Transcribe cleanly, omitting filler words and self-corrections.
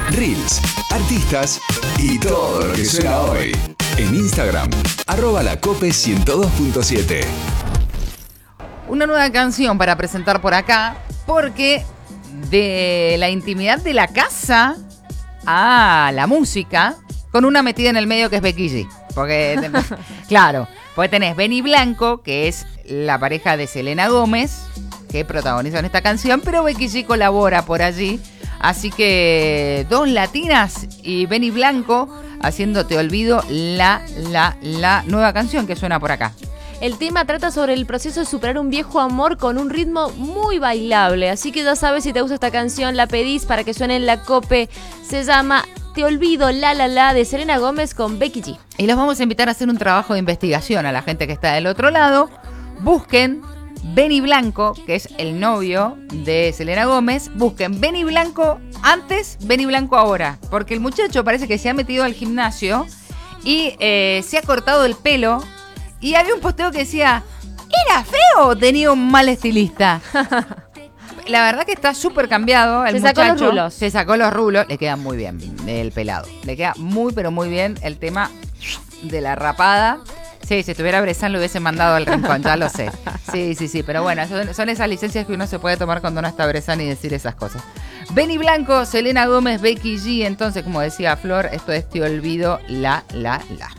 Reels, artistas y todo lo que suena hoy. En Instagram, @lacope102.7. Una nueva canción para presentar por acá, porque de la intimidad de la casa a la música, con una metida en el medio que es Becky G. Porque, claro, porque tenés Benny Blanco, que es la pareja de Selena Gómez, que protagonizan esta canción, pero Becky G colabora por allí. Así que dos latinas y Benny Blanco haciendo Te Olvido, la nueva canción que suena por acá. El tema trata sobre el proceso de superar un viejo amor con un ritmo muy bailable. Así que ya sabes, si te gusta esta canción, la pedís para que suene en la Cope. Se llama Te Olvido, la de Selena Gómez con Becky G. Y los vamos a invitar a hacer un trabajo de investigación a la gente que está del otro lado. Busquen Benny Blanco, que es el novio de Selena Gómez. Busquen Benny Blanco antes, Benny Blanco ahora. Porque el muchacho parece que se ha metido al gimnasio y se ha cortado el pelo. Y había un posteo que decía, ¿era feo o tenía un mal estilista? La verdad que está súper cambiado el muchacho. Se sacó los rulos. Se sacó los rulos. Le queda muy bien el pelado. Le queda muy, pero muy bien el tema de la rapada. Sí, si estuviera Bressan lo hubiese mandado al rincón, ya lo sé. Sí. Pero bueno, son esas licencias que uno se puede tomar cuando no está Bressan y decir esas cosas. Benny Blanco, Selena Gómez, Becky G. Entonces, como decía Flor, esto es Te Olvido, la.